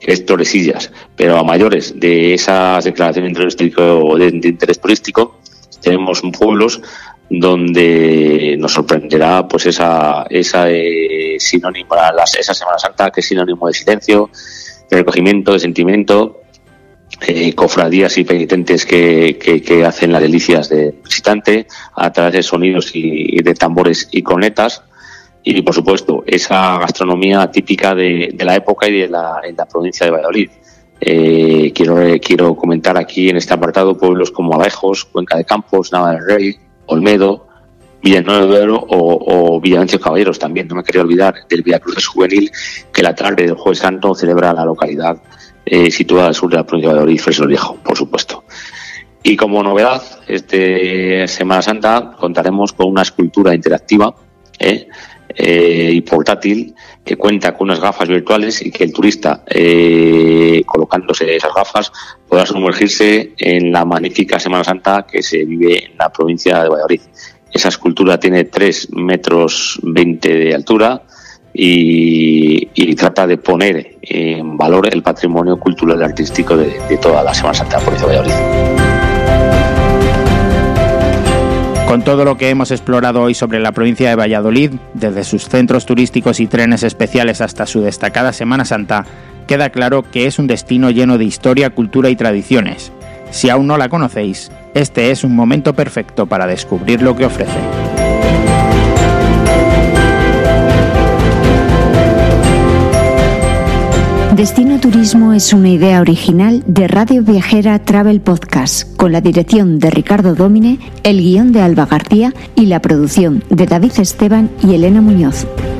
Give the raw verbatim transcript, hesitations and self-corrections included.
que es Tordesillas, pero a mayores de esas declaraciones de interés turístico, de, de interés turístico tenemos pueblos donde nos sorprenderá pues esa esa eh, sinónimo para las, esa Semana Santa, que es sinónimo de silencio, de recogimiento, de sentimiento, eh, cofradías y penitentes que, que, que hacen las delicias del visitante a través de sonidos y, y de tambores y cornetas, y por supuesto esa gastronomía típica de, de la época y de la, en la provincia de Valladolid. Eh, quiero quiero comentar aquí en este apartado pueblos como Abejos, Cuenca de Campos, Nava del Rey, Olmedo, Villanueva de Duero o, o Villavencio Caballeros también. No me quería olvidar del Villacruces Juvenil, que la tarde del Jueves Santo celebra la localidad eh, situada al sur de la provincia de Valladolid, Fresno Viejo, por supuesto. Y como novedad, este Semana Santa contaremos con una escultura interactiva eh, eh, y portátil que cuenta con unas gafas virtuales y que el turista, eh, colocándose esas gafas, podrá sumergirse en la magnífica Semana Santa que se vive en la provincia de Valladolid. Esa escultura tiene tres metros veinte de altura y, y trata de poner en valor el patrimonio cultural y artístico de, de toda la Semana Santa de la provincia de Valladolid. Con todo lo que hemos explorado hoy sobre la provincia de Valladolid, desde sus centros turísticos y trenes especiales hasta su destacada Semana Santa, queda claro que es un destino lleno de historia, cultura y tradiciones. Si aún no la conocéis, este es un momento perfecto para descubrir lo que ofrece. Destino Turismo es una idea original de Radio Viajera Travel Podcast, con la dirección de Ricardo Dómine, el guión de Alba García y la producción de David Esteban y Elena Muñoz.